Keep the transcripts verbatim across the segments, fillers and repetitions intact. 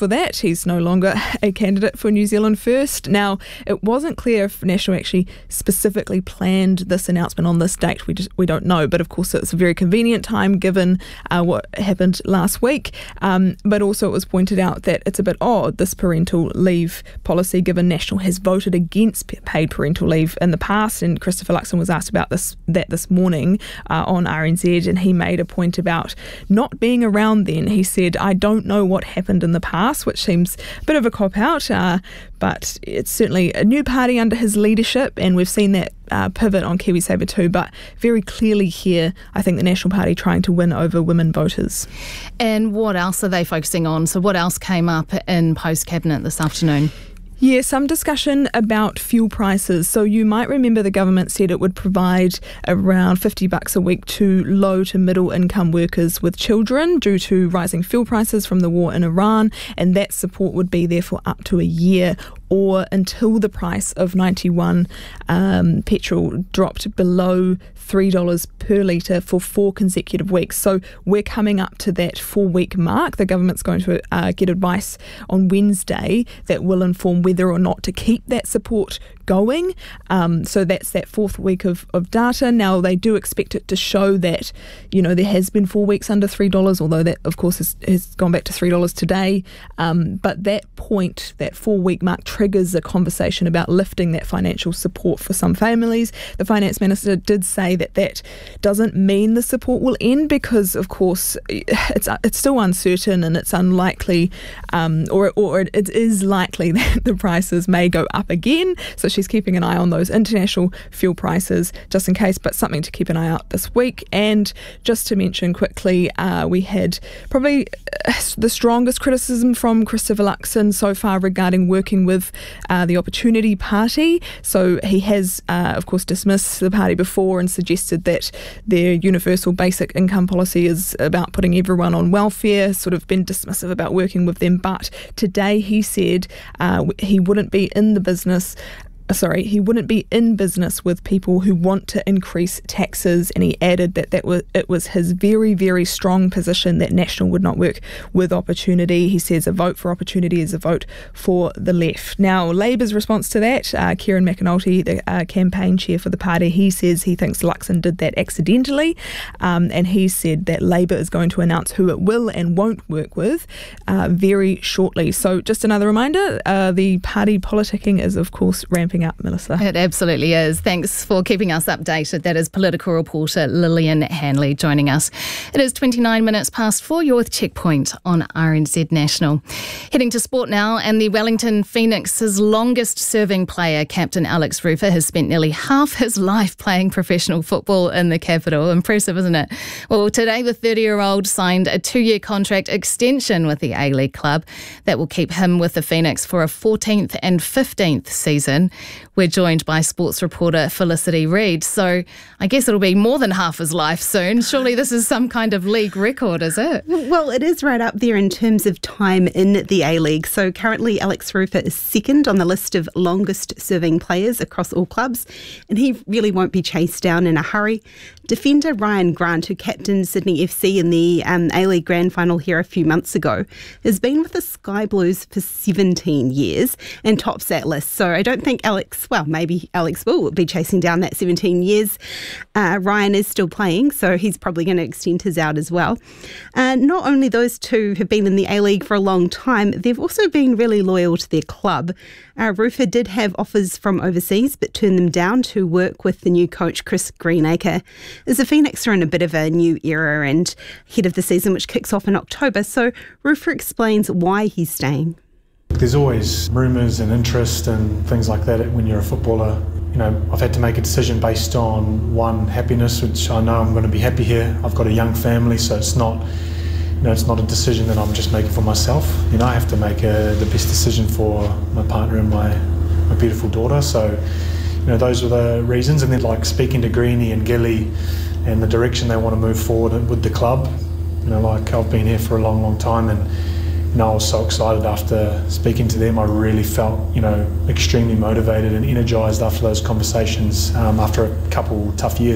for that. He's no longer a candidate for New Zealand First. Now, it wasn't clear if National actually specifically planned this announcement on this date. We just, we don't know, but of course it's a very convenient time given uh, what happened last week. Um, but also it was pointed out that it's a bit odd, this parental leave policy, given National has voted against paid parental leave in the past. And Christopher Luxon was asked about this that this morning uh, on R N Z, and he made a point about not being around then. He said, I don't know what happened in the past, which seems a bit of a cop-out, uh, but it's certainly a new party under his leadership, and we've seen that uh, pivot on KiwiSaver too, but very clearly here, I think the National Party trying to win over women voters. And what else are they focusing on? So what else came up in post-cabinet this afternoon? Yeah, some discussion about fuel prices. So you might remember the government said it would provide around fifty bucks a week to low to middle income workers with children due to rising fuel prices from the war in Iran, and that support would be there for up to a year or until the price of ninety-one um, petrol dropped below three dollars per litre for four consecutive weeks. So we're coming up to that four-week mark. The government's going to uh, get advice on Wednesday that will inform whether or not to keep that support going. Um, so that's that fourth week of, of data. Now, they do expect it to show that, you know, there has been four weeks under three dollars, although that, of course, has, has gone back to three dollars today. Um, but that point, that four-week mark, triggers a conversation about lifting that financial support for some families. The Finance Minister did say that that doesn't mean the support will end because, of course, it's it's still uncertain and it's unlikely, um, or, or it is likely that the prices may go up again. So she's keeping an eye on those international fuel prices just in case, but something to keep an eye out this week. And just to mention quickly, uh, we had probably the strongest criticism from Christopher Luxon so far regarding working with uh, the Opportunity Party. So he has, uh, of course, dismissed the party before and suggested that their universal basic income policy is about putting everyone on welfare, sort of been dismissive about working with them. But today he said uh, he wouldn't be in the business Sorry, he wouldn't be in business with people who want to increase taxes, and he added that that was, it was his very, very strong position that National would not work with Opportunity. He says a vote for Opportunity is a vote for the left. Now, Labour's response to that, uh, Kieran McAnulty, the uh, campaign chair for the party, he says he thinks Luxon did that accidentally, um, and he said that Labour is going to announce who it will and won't work with uh, very shortly. So just another reminder, uh, the party politicking is, of course, ramping up, Melissa. It absolutely is. Thanks for keeping us updated. That is political reporter Lillian Hanley joining us. It is twenty-nine minutes past four. You're with Checkpoint on R N Z National. Heading to sport now, and the Wellington Phoenix's longest serving player, Captain Alex Rufer, has spent nearly half his life playing professional football in the capital. Impressive, isn't it? Well, today the thirty-year-old signed a two-year contract extension with the A-League club that will keep him with the Phoenix for a fourteenth and fifteenth season. We're joined by sports reporter Felicity Reid. So I guess it'll be more than half his life soon. Surely this is some kind of league record, is it? Well, it is right up there in terms of time in the A-League. So currently Alex Rufer is second on the list of longest serving players across all clubs, and he really won't be chased down in a hurry. Defender Ryan Grant, who captained Sydney F C in the um, A-League Grand Final here a few months ago, has been with the Sky Blues for seventeen years and tops that list. So I don't think Alex, well, maybe Alex will be chasing down that seventeen years. Uh, Ryan is still playing, so he's probably going to extend his out as well. Uh, not only those two have been in the A-League for a long time, they've also been really loyal to their club. Uh, Rufer did have offers from overseas, but turned them down to work with the new coach, Chris Greenacre. As the Phoenix are in a bit of a new era and ahead of the season, which kicks off in October, so Rufer explains why he's staying. There's always rumours and interest and things like that when you're a footballer. You know, I've had to make a decision based on, one, happiness, which I know I'm going to be happy here. I've got a young family, so it's not, you know, it's not a decision that I'm just making for myself. You know, I have to make a, the best decision for my partner and my, my beautiful daughter. So, you know, those are the reasons. And then, like, speaking to Greenie and Gilly and the direction they want to move forward with the club. You know, like, I've been here for a long, long time, and you know, I was so excited after speaking to them. I really felt, you know, extremely motivated and energised after those conversations um, after a couple tough years.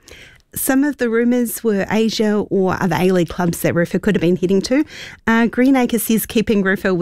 Some of the rumours were Asia or other A-League clubs that Rufer could have been heading to. Uh, Greenacre says keeping Rufer